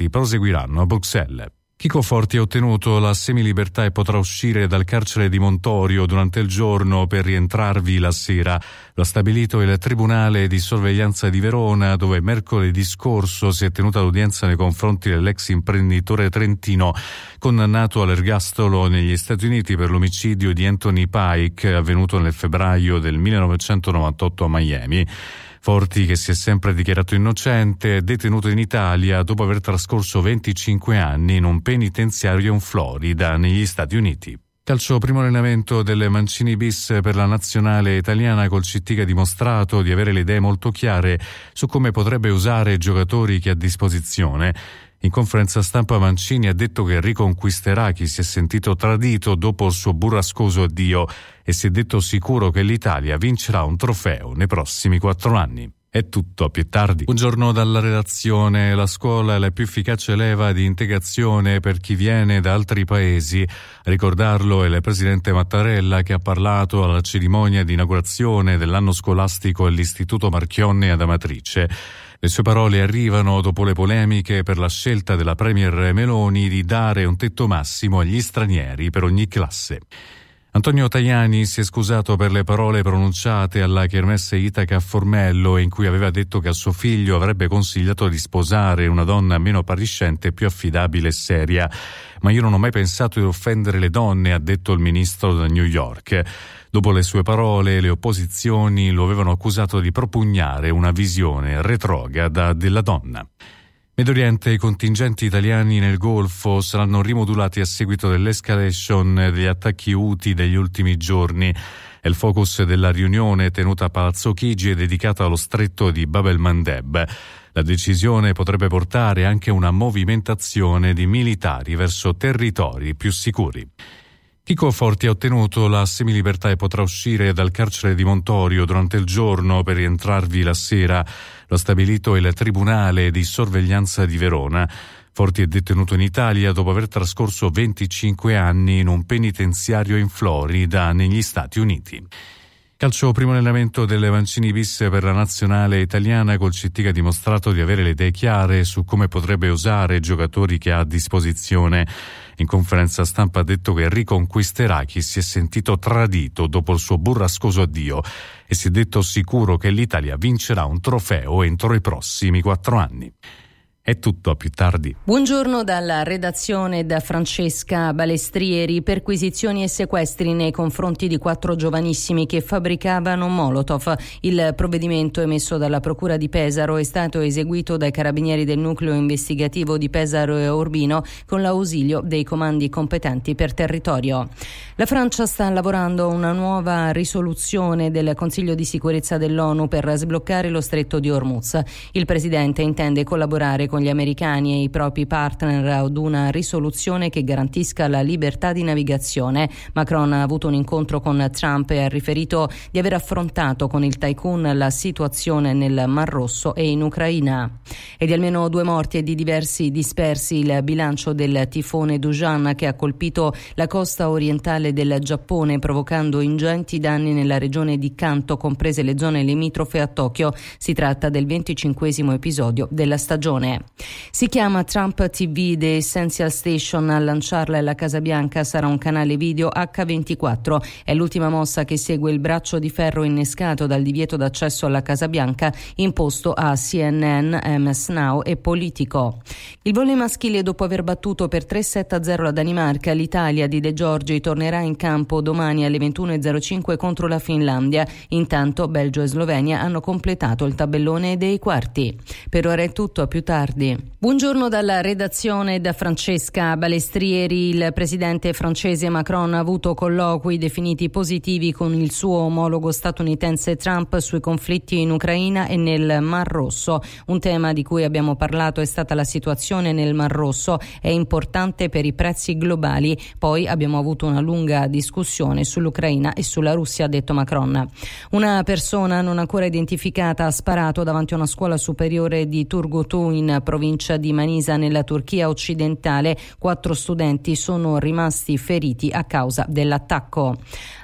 negoziati proseguiranno a Bruxelles. Chico Forti ha ottenuto la semilibertà e potrà uscire dal carcere di Montorio durante il giorno per rientrarvi la sera. Lo ha stabilito il Tribunale di Sorveglianza di Verona, dove mercoledì scorso si è tenuta l'udienza nei confronti dell'ex imprenditore trentino condannato all'ergastolo negli Stati Uniti per l'omicidio di Anthony Pike avvenuto nel febbraio del 1998 a Miami. Forti, che si è sempre dichiarato innocente, è detenuto in Italia dopo aver trascorso 25 anni in un penitenziario in Florida, negli Stati Uniti. Calcio, primo allenamento delle Mancini bis per la nazionale italiana, col CT che ha dimostrato di avere le idee molto chiare su come potrebbe usare i giocatori che ha a disposizione. In conferenza stampa Mancini ha detto che riconquisterà chi si è sentito tradito dopo il suo burrascoso addio e si è detto sicuro che l'Italia vincerà un trofeo nei prossimi 4 anni. È tutto, a più tardi. Buongiorno dalla redazione. La scuola è la più efficace leva di integrazione per chi viene da altri paesi. A ricordarlo è il presidente Mattarella, che ha parlato alla cerimonia di inaugurazione dell'anno scolastico all'Istituto Marchionne ad Amatrice. Le sue parole arrivano dopo le polemiche per la scelta della premier Meloni di dare un tetto massimo agli stranieri per ogni classe. Antonio Tajani si è scusato per le parole pronunciate alla Kermesse Itaca a Formello, in cui aveva detto che a suo figlio avrebbe consigliato di sposare una donna meno appariscente, più affidabile e seria. Ma io non ho mai pensato di offendere le donne, ha detto il ministro da New York. Dopo le sue parole, le opposizioni lo avevano accusato di propugnare una visione retrograda della donna. Medio Oriente, i contingenti italiani nel Golfo saranno rimodulati a seguito dell'escalation degli attacchi Houthi degli ultimi giorni. È il focus della riunione tenuta a Palazzo Chigi e dedicata allo stretto di Bab el-Mandeb. La decisione potrebbe portare anche a una movimentazione di militari verso territori più sicuri. Chico Forti ha ottenuto la semilibertà e potrà uscire dal carcere di Montorio durante il giorno per rientrarvi la sera. Lo ha stabilito il Tribunale di Sorveglianza di Verona. Forti è detenuto in Italia dopo aver trascorso 25 anni in un penitenziario in Florida, negli Stati Uniti. Calcio, primo allenamento delle Mancini bis per la nazionale italiana, col CT che ha dimostrato di avere le idee chiare su come potrebbe usare i giocatori che ha a disposizione. In conferenza stampa ha detto che riconquisterà chi si è sentito tradito dopo il suo burrascoso addio e si è detto sicuro che l'Italia vincerà un trofeo entro i prossimi 4 anni. È tutto, a più tardi. Buongiorno dalla redazione da Francesca Balestrieri. Perquisizioni e sequestri nei confronti di 4 giovanissimi che fabbricavano Molotov. Il provvedimento emesso dalla Procura di Pesaro è stato eseguito dai carabinieri del nucleo investigativo di Pesaro e Urbino con l'ausilio dei comandi competenti per territorio. La Francia sta lavorando a una nuova risoluzione del Consiglio di sicurezza dell'ONU per sbloccare lo stretto di Hormuz. Il presidente intende collaborare con gli americani e i propri partner ad una risoluzione che garantisca la libertà di navigazione. Macron ha avuto un incontro con Trump e ha riferito di aver affrontato con il tycoon la situazione nel Mar Rosso e in Ucraina. E di almeno 2 morti e di diversi dispersi il bilancio del tifone Dujan, che ha colpito la costa orientale del Giappone, provocando ingenti danni nella regione di Kanto, comprese le zone limitrofe a Tokyo. Si tratta del 25esimo episodio della stagione. Si chiama Trump TV, The Essential Station. A lanciarla è la Casa Bianca, sarà un canale video H24. È l'ultima mossa che segue il braccio di ferro innescato dal divieto d'accesso alla Casa Bianca imposto a CNN, MS Now e Politico. Il volley maschile, dopo aver battuto per 3-7-0 la Danimarca, l'Italia di De Giorgi tornerà in campo domani alle 21:05 contro la Finlandia. Intanto Belgio e Slovenia hanno completato il tabellone dei quarti. Per ora è tutto, a più tardi. Buongiorno dalla redazione da Francesca Balestrieri. Il presidente francese Macron ha avuto colloqui definiti positivi con il suo omologo statunitense Trump sui conflitti in Ucraina e nel Mar Rosso. Un tema di cui abbiamo parlato è stata la situazione nel Mar Rosso, è importante per i prezzi globali. Poi abbiamo avuto una lunga discussione sull'Ucraina e sulla Russia, ha detto Macron. Una persona non ancora identificata ha sparato davanti a una scuola superiore di Turgutu in provincia di Manisa, nella Turchia occidentale. 4 studenti sono rimasti feriti a causa dell'attacco.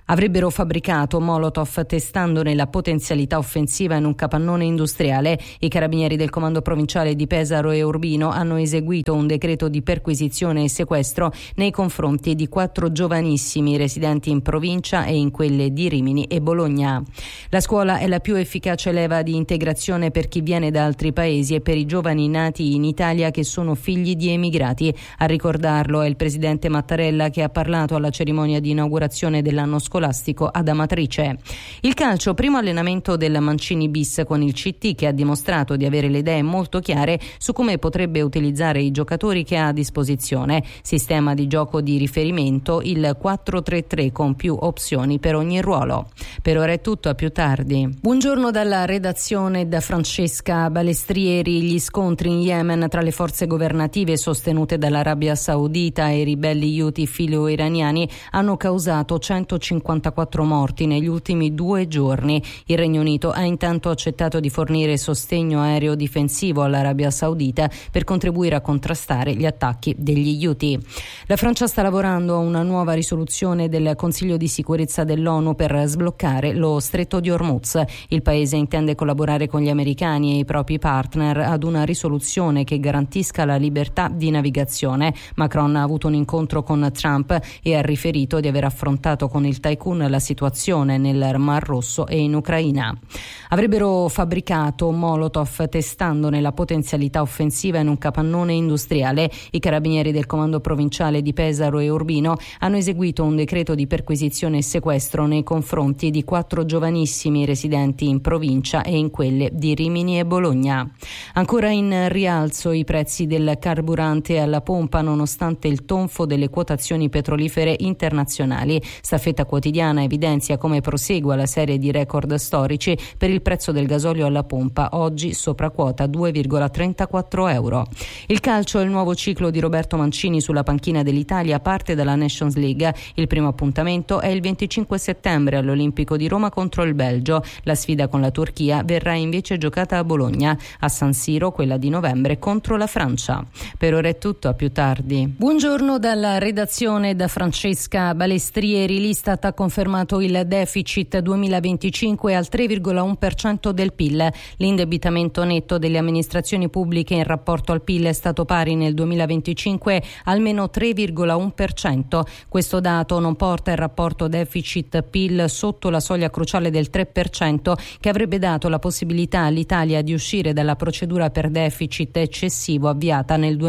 Avrebbero fabbricato Molotov testandone la potenzialità offensiva in un capannone industriale. I carabinieri del comando provinciale di Pesaro e Urbino hanno eseguito un decreto di perquisizione e sequestro nei confronti di 4 giovanissimi residenti in provincia e in quelle di Rimini e Bologna. La scuola è la più efficace leva di integrazione per chi viene da altri paesi e per i giovani nati in Italia che sono figli di emigrati. A ricordarlo è il presidente Mattarella, che ha parlato alla cerimonia di inaugurazione dell'anno scolastico ad Amatrice. Il calcio, primo allenamento del Mancini bis con il CT, che ha dimostrato di avere le idee molto chiare su come potrebbe utilizzare i giocatori che ha a disposizione. Sistema di gioco di riferimento il 4-3-3 con più opzioni per ogni ruolo. Per ora è tutto, a più tardi. Buongiorno dalla redazione da Francesca Balestrieri. Gli scontri in Yemen tra le forze governative sostenute dall'Arabia Saudita e i ribelli Houthi filo-iraniani hanno causato 154 morti negli ultimi 2 giorni. Il Regno Unito ha intanto accettato di fornire sostegno aereo difensivo all'Arabia Saudita per contribuire a contrastare gli attacchi degli Houthi. La Francia sta lavorando a una nuova risoluzione del Consiglio di sicurezza dell'ONU per sbloccare lo stretto di Hormuz. Il paese intende collaborare con gli americani e i propri partner ad una risoluzione che garantisca la libertà di navigazione. Macron ha avuto un incontro con Trump e ha riferito di aver affrontato con il tycoon la situazione nel Mar Rosso e in Ucraina. Avrebbero fabbricato Molotov testandone la potenzialità offensiva in un capannone industriale. I carabinieri del comando provinciale di Pesaro e Urbino hanno eseguito un decreto di perquisizione e sequestro nei confronti di 4 giovanissimi residenti in provincia e in quelle di Rimini e Bologna. Ancora in rialzo i prezzi del carburante alla pompa nonostante il tonfo delle quotazioni petrolifere internazionali. Staffetta Quotidiana evidenzia come prosegua la serie di record storici per il prezzo del gasolio alla pompa, oggi sopra quota 2,34 euro. Il calcio è il nuovo ciclo di Roberto Mancini sulla panchina dell'Italia, parte dalla Nations League. Il primo appuntamento è il 25 settembre all'Olimpico di Roma contro il Belgio. La sfida con la Turchia verrà invece giocata a Bologna. A San Siro quella di novembre contro la Francia. Per ora è tutto, a più tardi. Buongiorno dalla redazione da Francesca Balestrieri. L'Istat ha confermato il deficit 2025 al 3,1% del PIL. L'indebitamento netto delle amministrazioni pubbliche in rapporto al PIL è stato pari nel 2025 almeno 3,1%. Questo dato non porta il rapporto deficit-PIL sotto la soglia cruciale del 3%, che avrebbe dato la possibilità all'Italia di uscire dalla procedura per deficit eccessivo avviata nel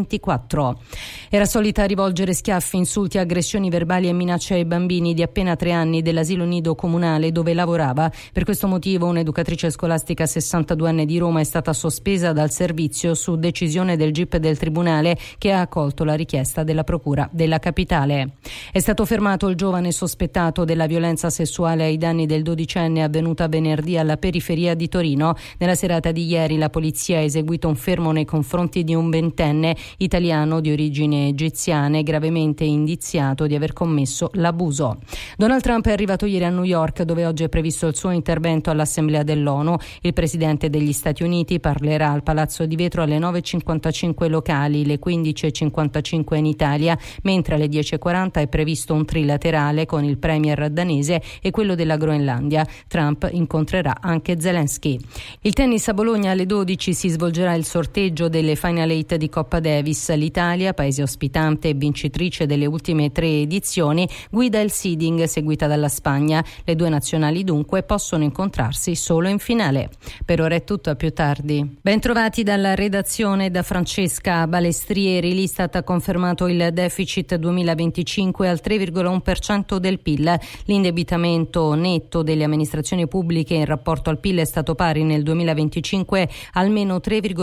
2024. Era solita rivolgere schiaffi, insulti, aggressioni verbali e minacce ai bambini di appena 3 anni dell'asilo nido comunale dove lavorava. Per questo motivo un'educatrice scolastica 62enne di Roma è stata sospesa dal servizio su decisione del GIP del Tribunale, che ha accolto la richiesta della Procura della Capitale. È stato fermato il giovane sospettato della violenza sessuale ai danni del 12enne avvenuta venerdì alla periferia di Torino. Nella serata di ieri la polizia ha eseguito un fermo nei confronti di un 20enne italiano di origini egiziane gravemente indiziato di aver commesso l'abuso. Donald Trump è arrivato ieri a New York, dove oggi è previsto il suo intervento all'Assemblea dell'ONU. Il presidente degli Stati Uniti parlerà al Palazzo di Vetro alle 9.55 locali, le 15.55 in Italia, mentre alle 10.40 è previsto un trilaterale con il premier danese e quello della Groenlandia. Trump incontrerà anche Zelensky. Il tennis a Bologna alle 12 si svolgerà il sorteggio delle Final 8 di Coppa Davis. L'Italia, paese ospitante e vincitrice delle ultime 3 edizioni, guida il seeding seguita dalla Spagna. Le 2 nazionali dunque possono incontrarsi solo in finale. Per ora è tutto, a più tardi. Bentrovati dalla redazione da Francesca Balestrieri. L'Istat ha confermato il deficit 2025 al 3,1% del PIL. L'indebitamento netto delle amministrazioni pubbliche in rapporto al PIL è stato pari nel 2025 almeno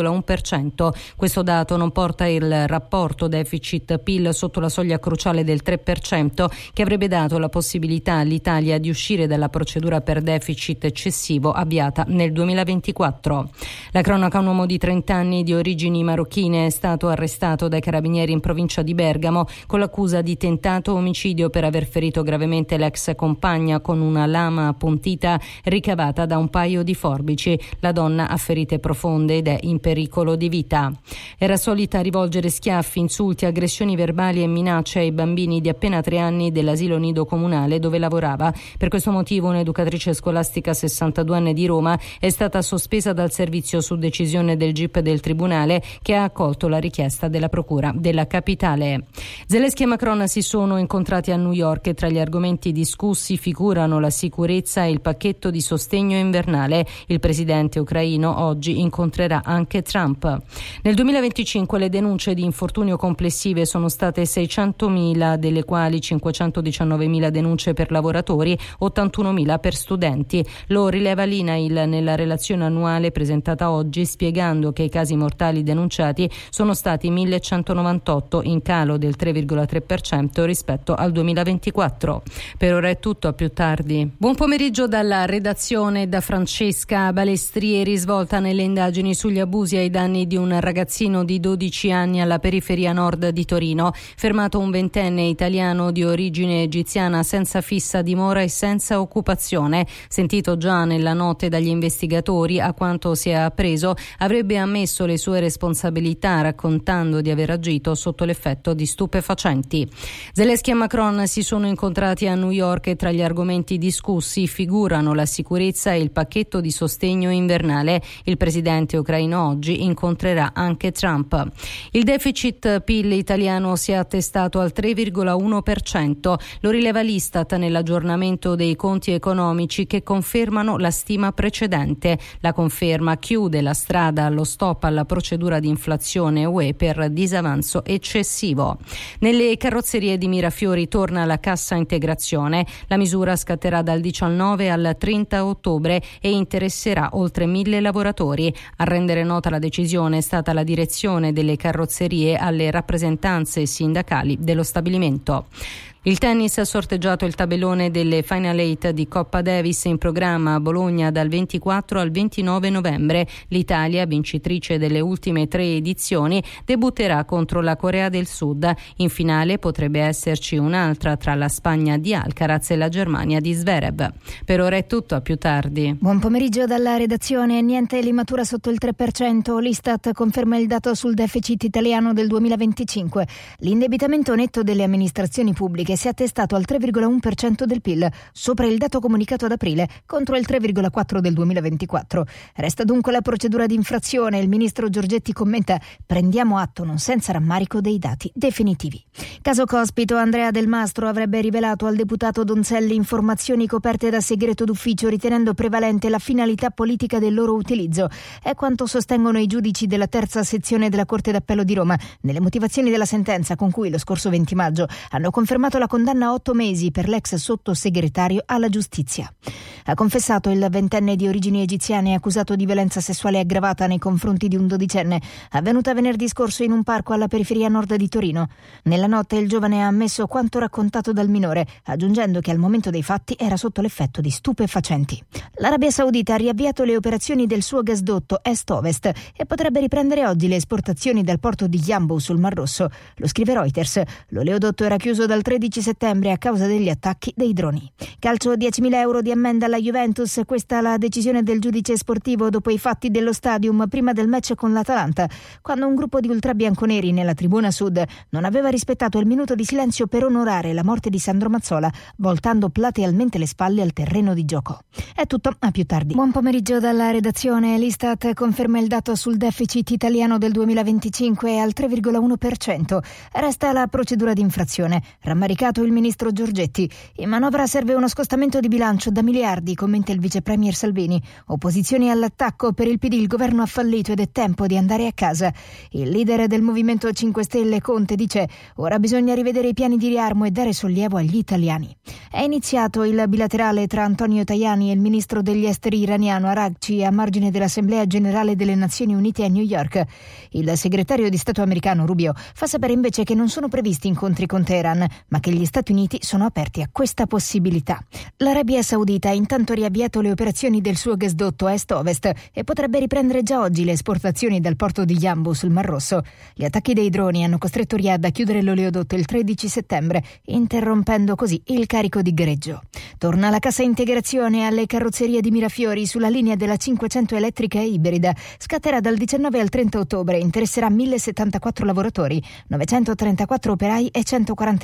3,1%. Questo dato non porta il rapporto deficit-PIL sotto la soglia cruciale del 3%, che avrebbe dato la possibilità all'Italia di uscire dalla procedura per deficit eccessivo avviata nel 2024. La cronaca: un uomo di 30 anni di origini marocchine è stato arrestato dai carabinieri in provincia di Bergamo con l'accusa di tentato omicidio per aver ferito gravemente l'ex compagna con una lama appuntita ricavata da un paio di forbici. La donna ha ferite profonde ed è in pericolo di vita. Era solita rivolgere schiaffi, insulti, aggressioni verbali e minacce ai bambini di appena 3 anni dell'asilo nido comunale comunale dove lavorava. Per questo motivo un'educatrice scolastica 62enne di Roma è stata sospesa dal servizio su decisione del GIP del Tribunale, che ha accolto la richiesta della Procura della Capitale. Zelensky e Macron si sono incontrati a New York e tra gli argomenti discussi figurano la sicurezza e il pacchetto di sostegno invernale. Il presidente ucraino oggi incontrerà anche Trump. Nel 2025 le denunce di infortunio complessive sono state 600.000, delle quali 519.000 denunce per lavoratori, 81.000 per studenti. Lo rileva l'INAIL nella relazione annuale presentata oggi, spiegando che i casi mortali denunciati sono stati 1.198, in calo del 3,3% rispetto al 2024. Per ora è tutto, a più tardi. Buon pomeriggio dalla redazione da Francesca Balestrieri. Svolta nelle indagini sugli abusi ai danni di un ragazzino di 12 anni alla periferia nord di Torino. Fermato un ventenne italiano di origine egiziana senza fissa dimora e senza occupazione. Sentito già nella notte dagli investigatori, a quanto si è appreso, avrebbe ammesso le sue responsabilità, raccontando di aver agito sotto l'effetto di stupefacenti. Zelensky e Macron si sono incontrati a New York e tra gli argomenti discussi figurano la sicurezza e il pacchetto di sostegno invernale. Il presidente ucraino oggi incontrerà anche Trump. Il deficit PIL italiano si è attestato al 3,1%, lo rileva l'Istat nell'aggiornamento dei conti economici che confermano la stima precedente. La conferma chiude la strada allo stop alla procedura di inflazione UE per disavanzo eccessivo. Nelle carrozzerie di Mirafiori torna la cassa integrazione. La misura scatterà dal 19 al 30 ottobre e interesserà oltre 1.000 lavoratori. A rendere nota la decisione è stata la direzione delle carrozzerie alle rappresentanze sindacali dello stabilimento. Il tennis ha sorteggiato il tabellone delle Final 8 di Coppa Davis in programma a Bologna dal 24 al 29 novembre. L'Italia, vincitrice delle ultime 3 edizioni, debutterà contro la Corea del Sud. In finale potrebbe esserci un'altra tra la Spagna di Alcaraz e la Germania di Zverev. Per ora è tutto, a più tardi. Buon pomeriggio dalla redazione. Niente limatura sotto il 3%. L'Istat conferma il dato sul deficit italiano del 2025. L'indebitamento netto delle amministrazioni pubbliche si è attestato al 3,1% del PIL, sopra il dato comunicato ad aprile, contro il 3,4% del 2024. Resta dunque la procedura di infrazione. Il ministro Giorgetti commenta: prendiamo atto non senza rammarico dei dati definitivi. Caso Cospito, Andrea Del Mastro avrebbe rivelato al deputato Donzelli informazioni coperte da segreto d'ufficio, ritenendo prevalente la finalità politica del loro utilizzo. È quanto sostengono i giudici della terza sezione della Corte d'Appello di Roma nelle motivazioni della sentenza con cui lo scorso 20 maggio hanno confermato la condanna a 8 mesi per l'ex sottosegretario alla giustizia. Ha confessato il ventenne di origini egiziane accusato di violenza sessuale aggravata nei confronti di un dodicenne, avvenuta venerdì scorso in un parco alla periferia nord di Torino. Nella notte il giovane ha ammesso quanto raccontato dal minore, aggiungendo che al momento dei fatti era sotto l'effetto di stupefacenti. L'Arabia Saudita ha riavviato le operazioni del suo gasdotto est-ovest e potrebbe riprendere oggi le esportazioni dal porto di Yanbu sul Mar Rosso. Lo scrive Reuters. L'oleodotto era chiuso dal 13 settembre a causa degli attacchi dei droni. Calcio, 10.000 euro di ammenda alla Juventus. Questa è la decisione del giudice sportivo dopo i fatti dello Stadium prima del match con l'Atalanta, quando un gruppo di ultrabianconeri nella tribuna sud non aveva rispettato il minuto di silenzio per onorare la morte di Sandro Mazzola, voltando platealmente le spalle al terreno di gioco. È tutto, a più tardi. Buon pomeriggio dalla redazione. L'Istat conferma il dato sul deficit italiano del 2025 al 3,1%. Resta la procedura di infrazione. Rammaricato il ministro Giorgetti. In manovra serve uno scostamento di bilancio da miliardi, commenta il vice premier Salvini. Opposizioni all'attacco: per il PD il governo ha fallito ed è tempo di andare a casa. Il leader del Movimento 5 Stelle, Conte, dice: ora bisogna rivedere i piani di riarmo e dare sollievo agli italiani. È iniziato il bilaterale tra Antonio Tajani e il ministro degli esteri iraniano Araghchi a margine dell'Assemblea Generale delle Nazioni Unite a New York. Il segretario di Stato americano Rubio fa sapere invece che non sono previsti incontri con Teheran, ma che gli Stati Uniti sono aperti a questa possibilità. L'Arabia Saudita ha intanto riavviato le operazioni del suo gasdotto est-ovest e potrebbe riprendere già oggi le esportazioni dal porto di Yanbu sul Mar Rosso. Gli attacchi dei droni hanno costretto Riyadh a chiudere l'oleodotto il 13 settembre, interrompendo così il carico di greggio. Torna la cassa integrazione alle carrozzerie di Mirafiori sulla linea della 500 elettrica e ibrida. Scatterà dal 19 al 30 ottobre, interesserà 1.074 lavoratori, 934 operai e 140 impiegati.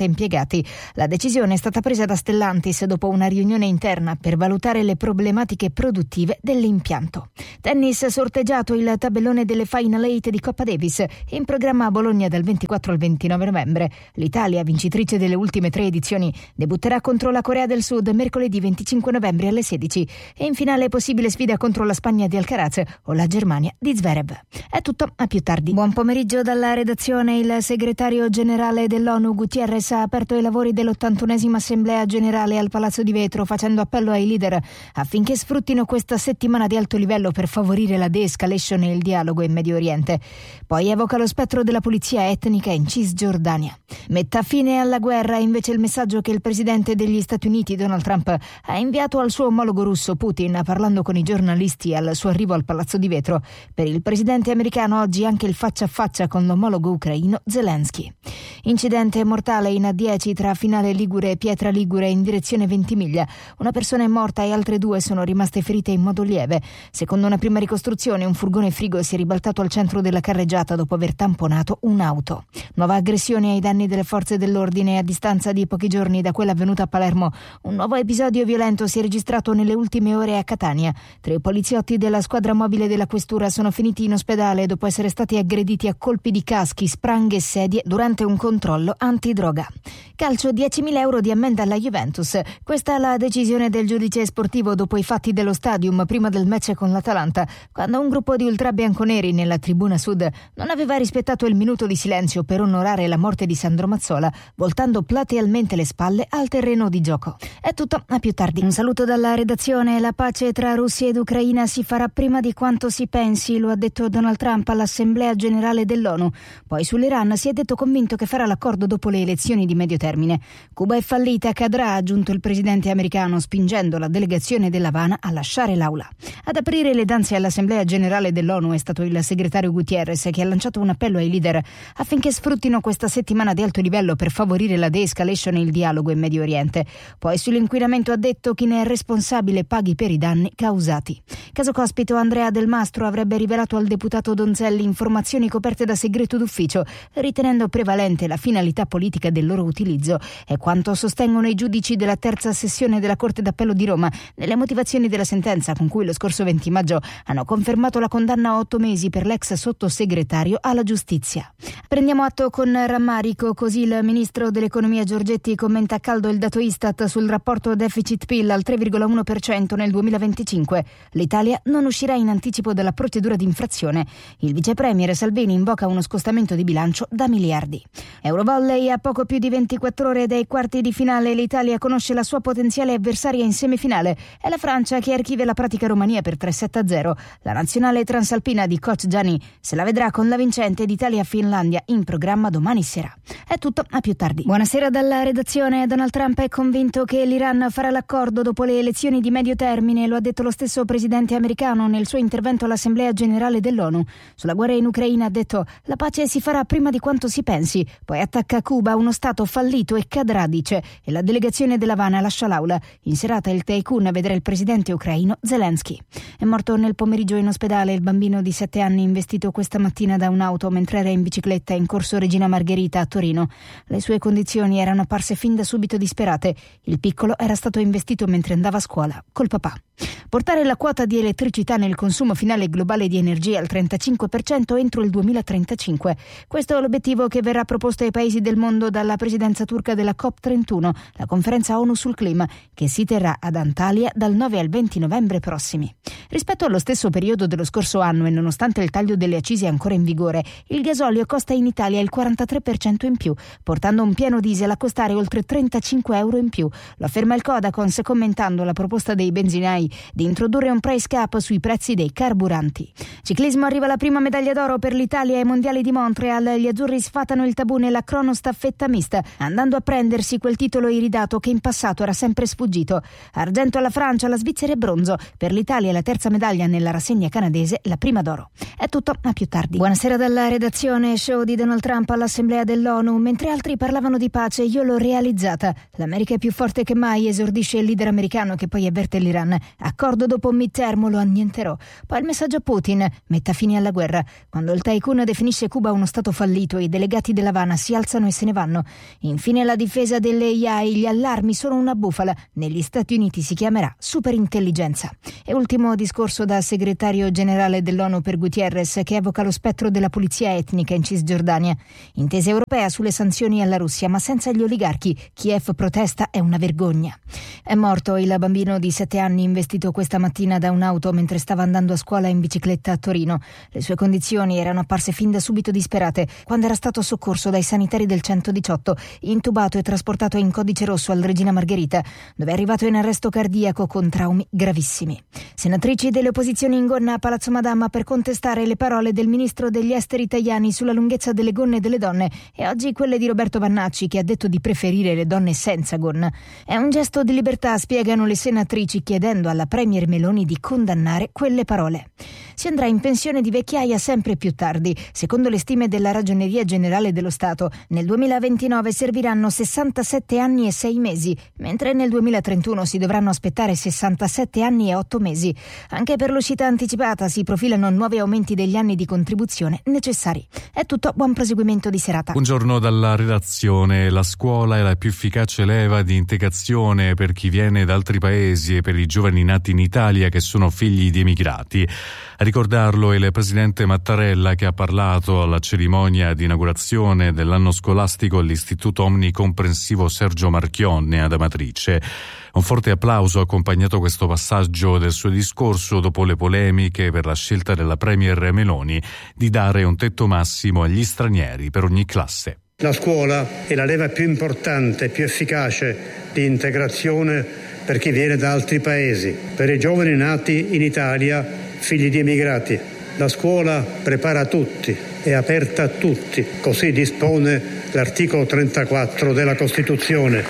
Stati. La decisione è stata presa da Stellantis dopo una riunione interna per valutare le problematiche produttive dell'impianto. Tennis, sorteggiato il tabellone delle Final 8 di Coppa Davis, in programma a Bologna dal 24 al 29 novembre. L'Italia, vincitrice delle ultime 3 edizioni, debutterà contro la Corea del Sud mercoledì 25 novembre alle 16 e in finale possibile sfida contro la Spagna di Alcaraz o la Germania di Zverev. È tutto, a più tardi. Buon pomeriggio dalla redazione. Il segretario generale dell'ONU Guterres ha aperto i lavori dell'81esima Assemblea Generale al Palazzo di Vetro, facendo appello ai leader affinché sfruttino questa settimana di alto livello per favorire la de-escalation e il dialogo in Medio Oriente. Poi evoca lo spettro della pulizia etnica in Cisgiordania. Metta fine alla guerra è invece il messaggio che il presidente degli Stati Uniti Donald Trump ha inviato al suo omologo russo Putin, parlando con i giornalisti al suo arrivo al Palazzo di Vetro. Per il presidente americano oggi anche il faccia a faccia con l'omologo ucraino Zelensky. Incidente mortale in A10 tra Finale Ligure e Pietra Ligure in direzione Ventimiglia. Una persona è morta e altre 2 sono rimaste ferite in modo lieve. Secondo una prima ricostruzione, un furgone frigo si è ribaltato al centro della carreggiata dopo aver tamponato un'auto. Nuova aggressione ai danni delle forze dell'ordine. A distanza di pochi giorni da quella avvenuta a Palermo, un nuovo episodio violento si è registrato nelle ultime ore a Catania. 3 poliziotti della squadra mobile della questura sono finiti in ospedale dopo essere stati aggrediti a colpi di caschi, spranghe e sedie durante un controllo antidroga. Calcio, 10.000 euro di ammenda alla Juventus. Questa è la decisione del giudice sportivo dopo i fatti dello Stadium prima del match con l'Atalanta, quando un gruppo di ultra bianconeri nella tribuna sud non aveva rispettato il minuto di silenzio per onorare la morte di Sandro Mazzola, voltando platealmente le spalle al terreno di gioco. È tutto, a più tardi. Un saluto dalla redazione. La pace tra Russia ed Ucraina si farà prima di quanto si pensi, lo ha detto Donald Trump all'Assemblea Generale dell'ONU. Poi sull'Iran si è detto convinto che farà l'accordo dopo le elezioni di medio termine. Cuba è fallita, cadrà, ha aggiunto il presidente americano, spingendo la delegazione dell'Havana a lasciare l'aula. Ad aprire le danze all'Assemblea Generale dell'ONU è stato il segretario Guterres, che ha lanciato un appello ai leader affinché sfruttino questa settimana di alto livello per favorire la de-escalation e il dialogo in Medio Oriente. Poi sull'inquinamento ha detto chi ne è responsabile paghi per i danni causati. Caso Cospito, Andrea Del Mastro avrebbe rivelato al deputato Donzelli informazioni coperte da segreto d'ufficio, ritenendo prevalente la finalità politica del loro utilizzo. È quanto sostengono i giudici della terza sessione della Corte d'Appello di Roma nelle motivazioni della sentenza con cui lo scorso 20 maggio hanno confermato la condanna a 8 mesi per l'ex sottosegretario alla giustizia. Prendiamo atto con rammarico, così il ministro dell'economia Giorgetti commenta a caldo il dato Istat sul rapporto deficit-PIL al 3,1% nel 2025. L'Italia non uscirà in anticipo dalla procedura di infrazione. Il vicepremier Salvini invoca uno scostamento di bilancio da miliardi. Eurovolley, a poco più di 24 ore dai quarti di finale, l'Italia conosce la sua potenziale avversaria in semifinale. È la Francia che archivia la pratica Romania per 3-7-0. La nazionale transalpina di coach Gianni se la vedrà con la vincente d'Italia-Finlandia in programma domani sera. È tutto, a più tardi. Buonasera dalla redazione. Donald Trump è convinto che l'Iran farà l'accordo dopo le elezioni di medio termine, lo ha detto lo stesso presidente americano nel suo intervento all'Assemblea Generale dell'ONU. Sulla guerra in Ucraina ha detto: la pace si farà prima di quanto si pensi. Poi attacca Cuba, uno stato fallito e cadrà, dice, e la delegazione dell'Havana lascia l'aula. In serata il tycoon vedrà il presidente ucraino Zelensky. È morto nel pomeriggio in ospedale il bambino di 7 anni investito questa mattina da un'auto mentre era in bicicletta in corso Regina Margherita a Torino. Le sue condizioni erano apparse fin da subito disperate. Il piccolo era stato investito mentre andava a scuola col papà. Portare la quota di elettricità nel consumo finale globale di energia al 35% entro il 2035. Questo è l'obiettivo che verrà proposto ai paesi del mondo dalla presidenza turca della COP31, la conferenza ONU sul clima, che si terrà ad Antalya dal 9 al 20 novembre prossimi. Rispetto allo stesso periodo dello scorso anno e nonostante il taglio delle accise ancora in vigore, il gasolio costa in Italia il 43% in più, portando un pieno diesel a costare oltre 35 euro in più. Lo afferma il Codacons commentando la proposta dei benzinai di introdurre un price cap sui prezzi dei carburanti. Ciclismo, arriva la prima medaglia d'oro per l'Italia ai mondiali di Montreal. Gli azzurri sfatano il tabù nella cronostaffetta mista, andando a prendersi quel titolo iridato che in passato era sempre sfuggito. Argento alla Francia, la Svizzera e bronzo. Per l'Italia la terza medaglia nella rassegna canadese, la prima d'oro. È tutto, a più tardi. Buonasera dalla redazione. Show di Donald Trump all'Assemblea dell'ONU. dell'ONU, mentre altri parlavano di pace, io l'ho realizzata. L'America è più forte che mai, esordisce il leader americano che poi avverte l'Iran. Accordo dopo midterm, lo annienterò. Poi il messaggio a Putin, metta fine alla guerra. Quando il tycoon definisce Cuba uno stato fallito, i delegati dell'Havana si alzano e se ne vanno. Infine la difesa delle AI, gli allarmi sono una bufala. Negli Stati Uniti si chiamerà superintelligenza. E ultimo discorso da segretario generale dell'ONU per Gutierrez, che evoca lo spettro della pulizia etnica in Cisgiordania. Intesa europea sulle sanzioni alla Russia, ma senza gli oligarchi. Kiev protesta, è una vergogna. È morto il bambino di 7 anni investito questa mattina da un'auto mentre stava andando a scuola in bicicletta a Torino. Le sue condizioni erano apparse fin da subito disperate quando era stato soccorso dai sanitari del 118, intubato e trasportato in codice rosso al Regina Margherita, dove è arrivato in arresto cardiaco con traumi gravissimi. Senatrici delle opposizioni in gonna a Palazzo Madama per contestare le parole del ministro degli esteri Tajani sulla lunghezza delle gonne delle donne e oggi quelle di Roberto Vannacci, che ha detto di preferire le donne senza gonna. È un gesto di libertà, spiegano le senatrici, chiedendo alla premier Meloni di condannare quelle parole. Si andrà in pensione di vecchiaia sempre più tardi. Secondo le stime della Ragioneria Generale dello Stato, nel 2029 serviranno 67 anni e 6 mesi, mentre nel 2031 si dovranno aspettare 67 anni e 8 mesi. Anche per l'uscita anticipata si profilano nuovi aumenti degli anni di contribuzione necessari. È tutto, buon proseguimento di serata. Buongiorno dalla redazione. La scuola è la più efficace leva di integrazione per chi viene da altri paesi e per i giovani nati in Italia che sono figli di emigrati. A ricordarlo è il presidente Mattarella, che ha parlato alla cerimonia di inaugurazione dell'anno scolastico all'Istituto Omnicomprensivo Sergio Marchionne ad Amatrice. Un forte applauso ha accompagnato questo passaggio del suo discorso dopo le polemiche per la scelta della premier Meloni di dare un tetto massimo agli stranieri per ogni classe. La scuola è la leva più importante e più efficace di integrazione per chi viene da altri paesi, per i giovani nati in Italia, figli di emigrati. La scuola prepara tutti, è aperta a tutti, così dispone l'articolo 34 della Costituzione.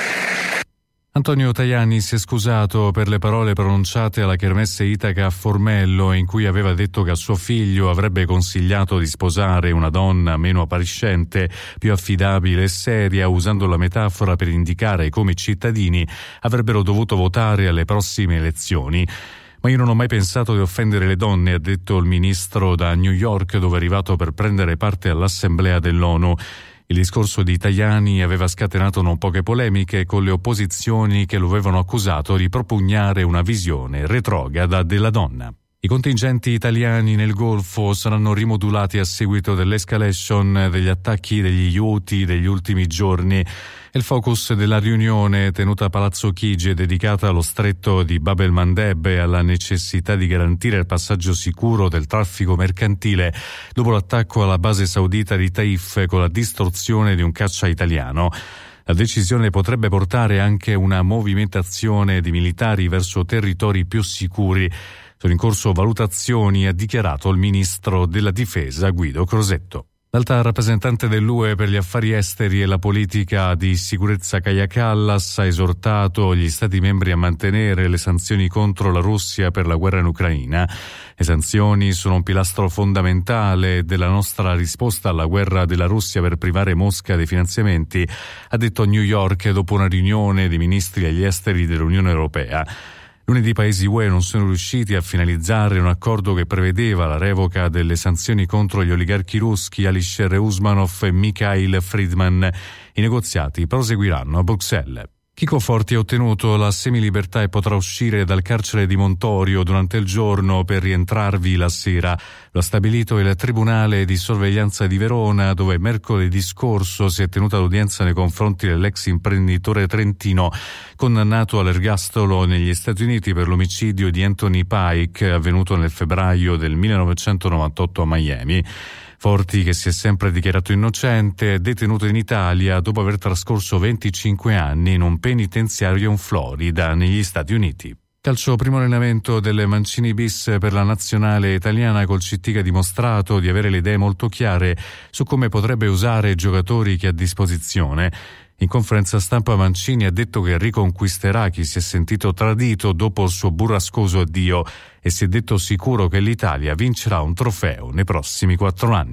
Antonio Tajani si è scusato per le parole pronunciate alla Kermesse Itaca a Formello, in cui aveva detto che a suo figlio avrebbe consigliato di sposare una donna meno appariscente, più affidabile e seria, usando la metafora per indicare come i cittadini avrebbero dovuto votare alle prossime elezioni. Ma io non ho mai pensato di offendere le donne, ha detto il ministro da New York, dove è arrivato per prendere parte all'Assemblea dell'ONU. Il discorso di Tajani aveva scatenato non poche polemiche, con le opposizioni che lo avevano accusato di propugnare una visione retrograda della donna. I contingenti italiani nel Golfo saranno rimodulati a seguito dell'escalation degli attacchi degli Houthi degli ultimi giorni. Il focus della riunione tenuta a Palazzo Chigi è dedicata allo stretto di Bab el-Mandeb e alla necessità di garantire il passaggio sicuro del traffico mercantile dopo l'attacco alla base saudita di Taif con la distruzione di un caccia italiano. La decisione potrebbe portare anche una movimentazione di militari verso territori più sicuri. Sono in corso valutazioni, ha dichiarato il ministro della Difesa Guido Crosetto. L'alta rappresentante dell'UE per gli affari esteri e la politica di sicurezza Kaja Kallas ha esortato gli Stati membri a mantenere le sanzioni contro la Russia per la guerra in Ucraina. Le sanzioni sono un pilastro fondamentale della nostra risposta alla guerra della Russia per privare Mosca dei finanziamenti, ha detto a New York dopo una riunione dei ministri agli esteri dell'Unione Europea. Lunedì i paesi UE non sono riusciti a finalizzare un accordo che prevedeva la revoca delle sanzioni contro gli oligarchi russi Alisher Usmanov e Mikhail Friedman. I negoziati proseguiranno a Bruxelles. Chico Forti ha ottenuto la semilibertà e potrà uscire dal carcere di Montorio durante il giorno per rientrarvi la sera. Lo ha stabilito il Tribunale di Sorveglianza di Verona, dove mercoledì scorso si è tenuta l'udienza nei confronti dell'ex imprenditore trentino condannato all'ergastolo negli Stati Uniti per l'omicidio di Anthony Pike avvenuto nel febbraio del 1998 a Miami. Forti, che si è sempre dichiarato innocente, è detenuto in Italia dopo aver trascorso 25 anni in un penitenziario in Florida, negli Stati Uniti. Calcio, primo allenamento delle Mancini bis per la nazionale italiana, col CT che ha dimostrato di avere le idee molto chiare su come potrebbe usare i giocatori che ha a disposizione. In conferenza stampa Mancini ha detto che riconquisterà chi si è sentito tradito dopo il suo burrascoso addio e si è detto sicuro che l'Italia vincerà un trofeo nei prossimi 4 anni.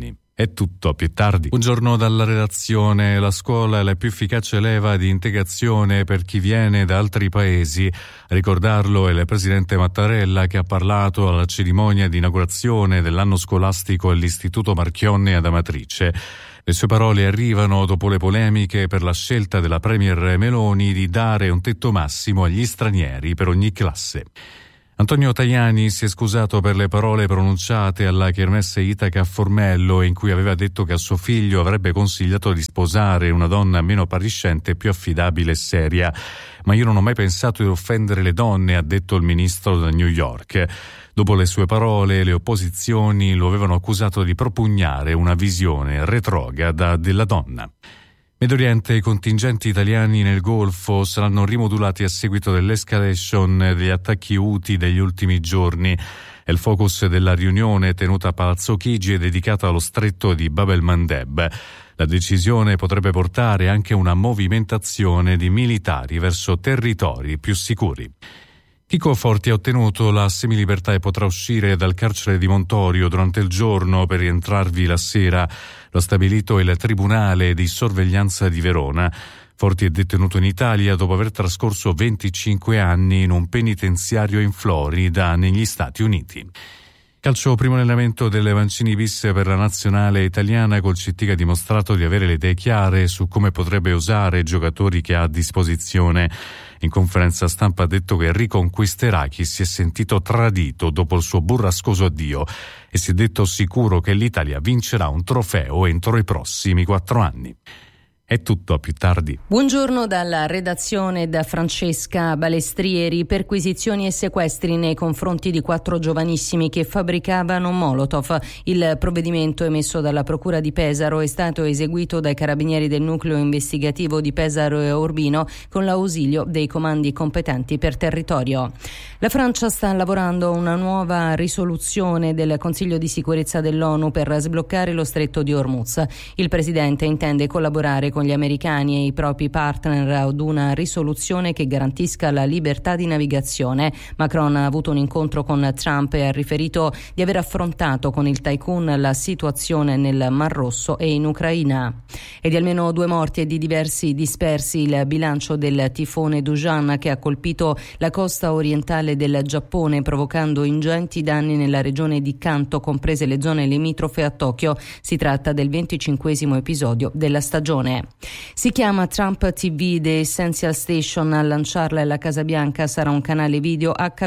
È tutto, più tardi. Buongiorno dalla redazione. La scuola è la più efficace leva di integrazione per chi viene da altri paesi. A ricordarlo è il presidente Mattarella, che ha parlato alla cerimonia di inaugurazione dell'anno scolastico all'Istituto Marchionne ad Amatrice. Le sue parole arrivano dopo le polemiche per la scelta della premier Meloni di dare un tetto massimo agli stranieri per ogni classe. Antonio Tajani si è scusato per le parole pronunciate alla Kermesse Itaca a Formello, in cui aveva detto che a suo figlio avrebbe consigliato di sposare una donna meno appariscente, più affidabile e seria. Ma io non ho mai pensato di offendere le donne, ha detto il ministro da New York. Dopo le sue parole, le opposizioni lo avevano accusato di propugnare una visione retrograda della donna. Medio Oriente, i contingenti italiani nel Golfo saranno rimodulati a seguito dell'escalation degli attacchi Houthi degli ultimi giorni. È il focus della riunione tenuta a Palazzo Chigi e dedicata allo stretto di Bab el-Mandeb. La decisione potrebbe portare anche a una movimentazione di militari verso territori più sicuri. Chico Forti ha ottenuto la semilibertà e potrà uscire dal carcere di Montorio durante il giorno per rientrarvi la sera. Lo ha stabilito il Tribunale di Sorveglianza di Verona. Forti è detenuto in Italia dopo aver trascorso 25 anni in un penitenziario in Florida, negli Stati Uniti. Calcio, primo allenamento delle Mancini bis per la nazionale italiana, col CT che ha dimostrato di avere le idee chiare su come potrebbe usare i giocatori che ha a disposizione. In conferenza stampa ha detto che riconquisterà chi si è sentito tradito dopo il suo burrascoso addio e si è detto sicuro che l'Italia vincerà un trofeo entro i prossimi 4 anni. È tutto, a più tardi. Buongiorno dalla redazione da Francesca Balestrieri. Perquisizioni e sequestri nei confronti di 4 giovanissimi che fabbricavano Molotov. Il provvedimento emesso dalla Procura di Pesaro è stato eseguito dai carabinieri del nucleo investigativo di Pesaro e Urbino con l'ausilio dei comandi competenti per territorio. La Francia sta lavorando a una nuova risoluzione del Consiglio di sicurezza dell'ONU per sbloccare lo stretto di Hormuz. Il presidente intende collaborare con gli americani e i propri partner ad una risoluzione che garantisca la libertà di navigazione. Macron ha avuto un incontro con Trump e ha riferito di aver affrontato con il tycoon la situazione nel Mar Rosso e in Ucraina. E di almeno 2 morti e di diversi dispersi il bilancio del tifone Dujan, che ha colpito la costa orientale del Giappone, provocando ingenti danni nella regione di Kanto, comprese le zone limitrofe a Tokyo. Si tratta del 25esimo episodio della stagione. Si chiama Trump TV, The Essential Station. A lanciarla è la Casa Bianca, sarà un canale video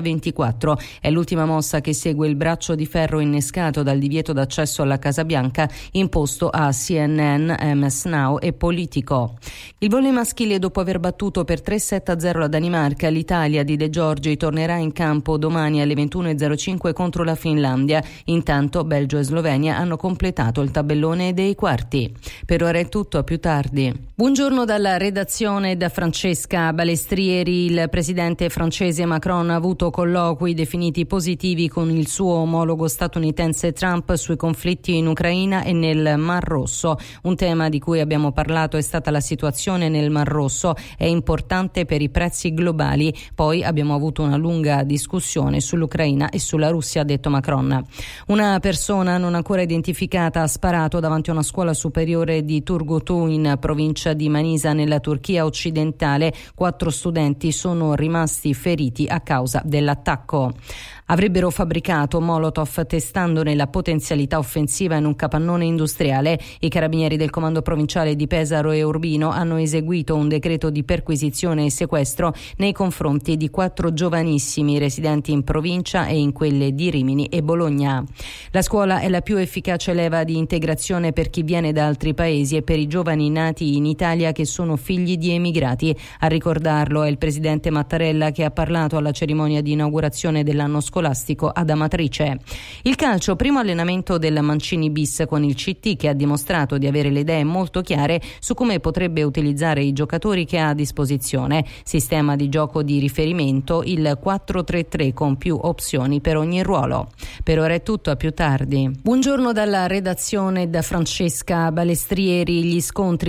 H24. È l'ultima mossa che segue il braccio di ferro innescato dal divieto d'accesso alla Casa Bianca imposto a CNN, MS Now e Politico. Il volley maschile, dopo aver battuto per 3-7-0 la Danimarca, l'Italia di De Giorgi tornerà in campo domani alle 21.05 contro la Finlandia. Intanto Belgio e Slovenia hanno completato il tabellone dei quarti. Per ora è tutto, a più tardi. Buongiorno dalla redazione da Francesca Balestrieri. Il presidente francese Macron ha avuto colloqui definiti positivi con il suo omologo statunitense Trump sui conflitti in Ucraina e nel Mar Rosso. Un tema di cui abbiamo parlato è stata la situazione nel Mar Rosso, è importante per i prezzi globali. Poi abbiamo avuto una lunga discussione sull'Ucraina e sulla Russia, ha detto Macron. Una persona non ancora identificata ha sparato davanti a una scuola superiore di Turgutu in provincia di Manisa nella Turchia occidentale. 4 studenti sono rimasti feriti a causa dell'attacco. Avrebbero fabbricato Molotov testandone la potenzialità offensiva in un capannone industriale. I carabinieri del comando provinciale di Pesaro e Urbino hanno eseguito un decreto di perquisizione e sequestro nei confronti di 4 giovanissimi residenti in provincia e in quelle di Rimini e Bologna. La scuola è la più efficace leva di integrazione per chi viene da altri paesi e per i giovani nati in Italia che sono figli di emigrati. A ricordarlo è il presidente Mattarella, che ha parlato alla cerimonia di inaugurazione dell'anno scolastico ad Amatrice. Il calcio, primo allenamento del Mancini bis con il CT, che ha dimostrato di avere le idee molto chiare su come potrebbe utilizzare i giocatori che ha a disposizione. Sistema di gioco di riferimento, il 4-3-3 con più opzioni per ogni ruolo. Per ora è tutto, a più tardi. Buongiorno dalla redazione da Francesca Balestrieri. Gli scontri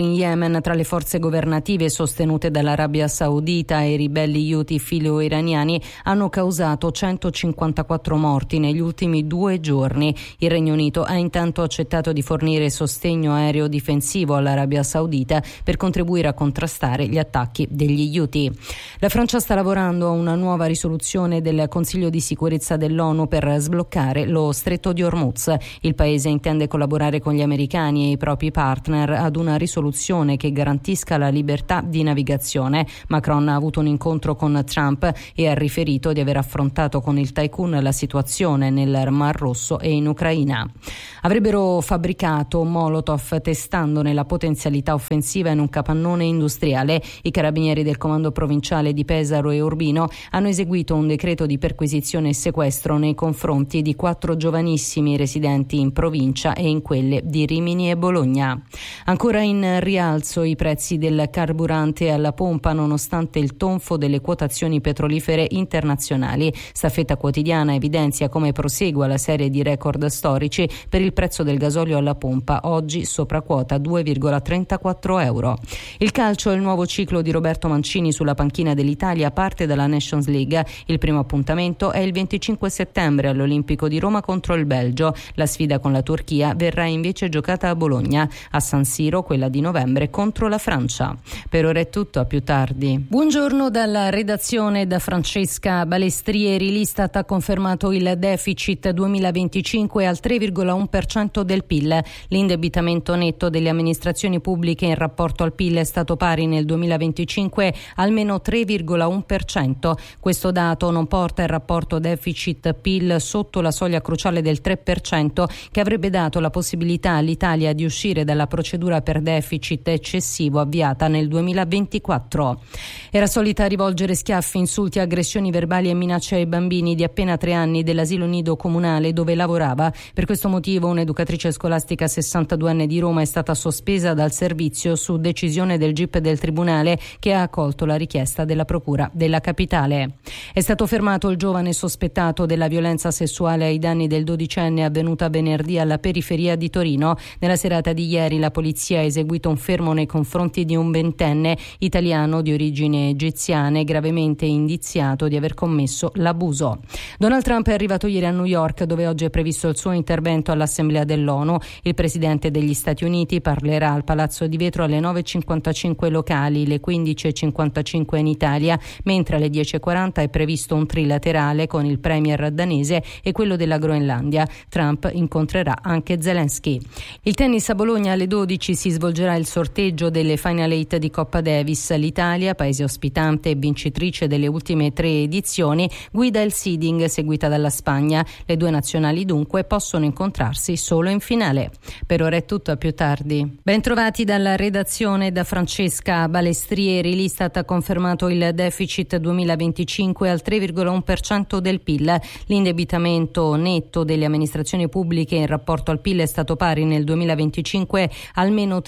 in Yemen tra le forze governative sostenute dall'Arabia Saudita e i ribelli Houthi filo-iraniani hanno causato 154 morti negli ultimi 2 giorni. Il Regno Unito ha intanto accettato di fornire sostegno aereo difensivo all'Arabia Saudita per contribuire a contrastare gli attacchi degli Houthi. La Francia sta lavorando a una nuova risoluzione del Consiglio di sicurezza dell'ONU per sbloccare lo Stretto di Hormuz. Il paese intende collaborare con gli americani e i propri partner ad una risoluzione che garantisca la libertà di navigazione. Macron ha avuto un incontro con Trump e ha riferito di aver affrontato con il tycoon la situazione nel Mar Rosso e in Ucraina. Avrebbero fabbricato Molotov testandone la potenzialità offensiva in un capannone industriale. I carabinieri del comando provinciale di Pesaro e Urbino hanno eseguito un decreto di perquisizione e sequestro nei confronti di 4 giovanissimi residenti in provincia e in quelle di Rimini e Bologna. Ancora in rialzo i prezzi del carburante alla pompa nonostante il tonfo delle quotazioni petrolifere internazionali. Staffetta Quotidiana evidenzia come prosegua la serie di record storici per il prezzo del gasolio alla pompa, oggi sopra quota 2,34 euro. Il calcio è il nuovo ciclo di Roberto Mancini sulla panchina dell'Italia, parte dalla Nations League. Il primo appuntamento è il 25 settembre all'Olimpico di Roma contro il Belgio. La sfida con la Turchia verrà invece giocata a Bologna, a San Siro quella di novembre contro la Francia. Per ora è tutto, a più tardi. Buongiorno dalla redazione da Francesca Balestrieri. L'Istat ha confermato il deficit 2025 al 3,1% del PIL. L'indebitamento netto delle amministrazioni pubbliche in rapporto al PIL è stato pari nel 2025 almeno 3,1%. Questo dato non porta il rapporto deficit-PIL sotto la soglia cruciale del 3%, che avrebbe dato la possibilità all'Italia di uscire dalla procedura per deficit eccessivo avviata nel 2024. Era solita rivolgere schiaffi, insulti, aggressioni verbali e minacce ai bambini di appena 3 anni dell'asilo nido comunale dove lavorava. Per questo motivo un'educatrice scolastica 62enne di Roma è stata sospesa dal servizio su decisione del GIP del Tribunale, che ha accolto la richiesta della Procura della Capitale. È stato fermato il giovane sospettato della violenza sessuale ai danni del 12enne avvenuta venerdì alla periferia di Torino. Nella serata di ieri la polizia ha eseguito un fermo nei confronti di un 20enne italiano di origini egiziane gravemente indiziato di aver commesso l'abuso. Donald Trump è arrivato ieri a New York, dove oggi è previsto il suo intervento all'Assemblea dell'ONU. Il presidente degli Stati Uniti parlerà al Palazzo di Vetro alle 9.55 locali, le 15.55 in Italia, mentre alle 10.40 è previsto un trilaterale con il premier danese e quello della Groenlandia. Trump incontrerà anche Zelensky. Il tennis a Bologna alle 12 si svolgerà il sorteggio delle Final 8 di Coppa Davis. L'Italia, paese ospitante e vincitrice delle ultime 3 edizioni, guida il seeding seguita dalla Spagna. Le 2 nazionali dunque possono incontrarsi solo in finale. Per ora è tutto, a più tardi. Bentrovati dalla redazione da Francesca Balestrieri. L'Istat ha confermato il deficit 2025 al 3,1% del PIL. L'indebitamento netto delle amministrazioni pubbliche in rapporto al PIL è stato pari nel 2025 almeno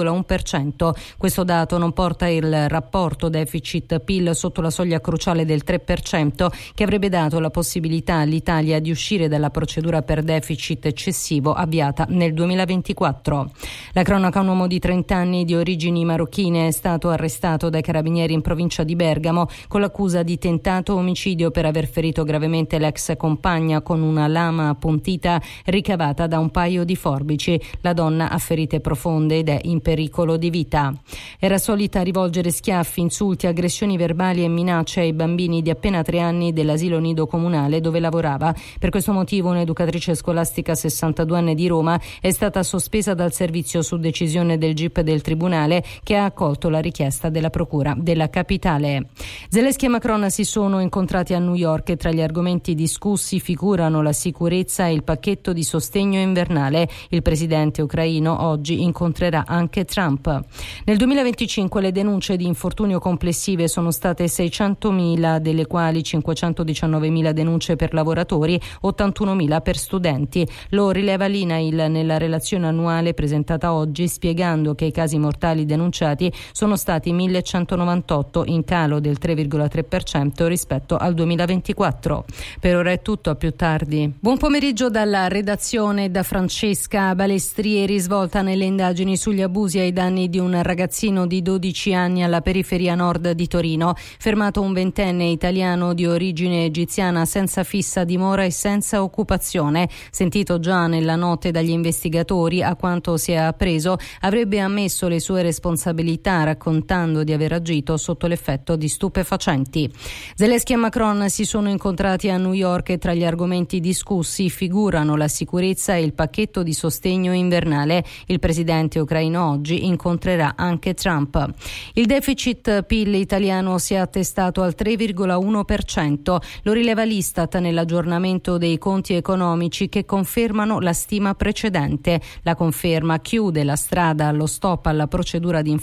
3,1%. Questo dato non porta il rapporto deficit-PIL sotto la soglia cruciale del 3%, che avrebbe dato la possibilità all'Italia di uscire dalla procedura per deficit eccessivo avviata nel 2024. La cronaca: un uomo di 30 anni di origini marocchine è stato arrestato dai carabinieri in provincia di Bergamo con l'accusa di tentato omicidio per aver ferito gravemente l'ex compagna con una lama appuntita ricavata da un paio di forbici. La donna ha ferite profonde ed è in pericolo di vita. Era solita rivolgere schiaffi, insulti, aggressioni verbali e minacce ai bambini di appena 3 anni dell'asilo nido comunale dove lavorava. Per questo motivo un'educatrice scolastica 62enne di Roma è stata sospesa dal servizio su decisione del GIP del Tribunale, che ha accolto la richiesta della Procura della Capitale. Zelensky e Macron si sono incontrati a New York e tra gli argomenti discussi figurano la sicurezza e il pacchetto di sostegno invernale. Il presidente ucraino oggi incontrerà anche Trump. Nel 2025 le denunce di infortunio complessive sono state 600.000, delle quali 519.000 denunce per lavoratori, 81.000 per studenti. Lo rileva l'INAIL nella relazione annuale presentata oggi, spiegando che i casi mortali denunciati sono stati 1.198, in calo del 3,3% rispetto al 2024. Per ora è tutto, a più tardi. Buon pomeriggio dalla redazione da Francesca Balestrieri. Svolta nelle indagini sugli abusi accusi ai danni di un ragazzino di 12 anni alla periferia nord di Torino. Fermato un ventenne italiano di origine egiziana senza fissa dimora e senza occupazione. Sentito già nella notte dagli investigatori, a quanto si è appreso, avrebbe ammesso le sue responsabilità raccontando di aver agito sotto l'effetto di stupefacenti. Zelensky e Macron si sono incontrati a New York e tra gli argomenti discussi figurano la sicurezza e il pacchetto di sostegno invernale. Il presidente ucraino oggi incontrerà anche Trump. Il deficit PIL italiano si è attestato al 3,1%, lo rileva l'Istat nell'aggiornamento dei conti economici che confermano la stima precedente. La conferma chiude la strada allo stop alla procedura di